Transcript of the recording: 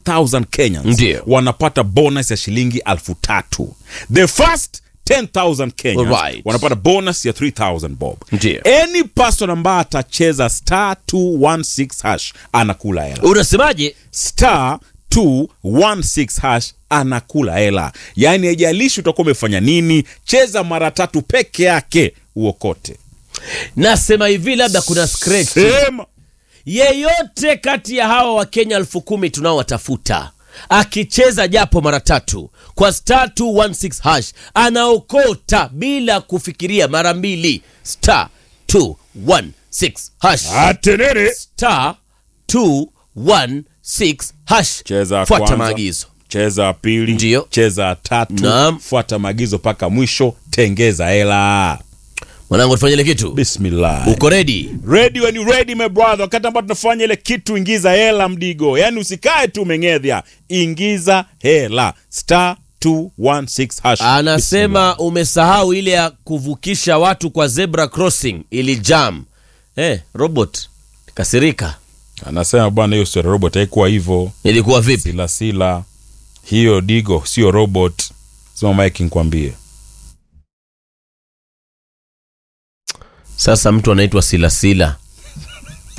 10,000 Kenyans Ndiyo. wanapata bonus ya shilingi 3,000. The first 10,000 Kenyans Alright. wanapata bonus ya 3,000 bob. Ndiyo. Any person ambaye atacheza star 216 hash anakula hela. Unasemaje? Star 216 hash anakula hela. Yaani haijalishi utakuwa umefanya nini, cheza mara 3 peke yake uokote. Nasema hivi, labda kuna scratch. Sema. Yeyote kati ya hawa wa Kenya 10,000 tunaowatafuta akicheza japo mara 3 kwa star 216 hash anaokota bila kufikiria mara 2. Star 216 hash. Atenere. Star 216 hash. Cheza fuata kwanza, maagizo. cheza pili, Ndiyo. cheza 3. Naam. Fuata maagizo paka mwisho, tengeza hela. Mwanangu, tufanye ile kitu. Bismillah. Uko ready? Ready when you ready my brother. Wakati ambao tunafanya ile kitu, ingiza hela mdigo. Yaani usikae tu umengedhia. Ingiza hela. Star 216 hash. Anasema umesahau ile ya kuvukisha watu kwa zebra crossing ili jam. Robot kasirika. Anasema bwana, hiyo sio robot, haikuwa hivyo. Ilikuwa vipi? Sila. Hiyo digo sio robot. Sema Mike nikwambie. Sasa mtu anaitwa Sila.